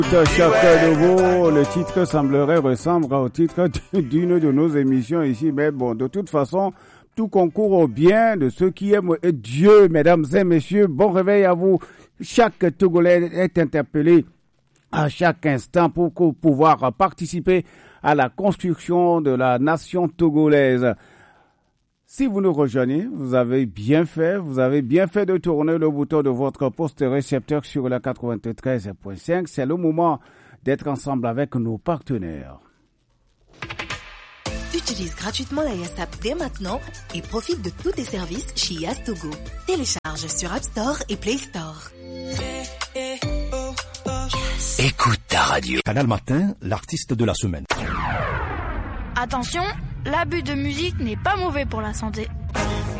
Chaque nouveau, le titre ressemble au titre d'une de nos émissions ici, mais bon, de toute façon, tout concourt au bien de ceux qui aiment Dieu, mesdames et messieurs. Bon réveil à vous. Chaque Togolais est interpellé à chaque instant pour pouvoir participer à la construction de la nation togolaise. Si vous nous rejoignez, vous avez bien fait de tourner le bouton de votre poste récepteur sur la 93.5. C'est le moment d'être ensemble avec nos partenaires. Utilise gratuitement la YAS App dès maintenant et profite de tous tes services chez YAS Togo. Télécharge sur App Store et Play Store. Écoute ta radio. Canal Matin, l'artiste de la semaine. Attention, l'abus de musique n'est pas mauvais pour la santé.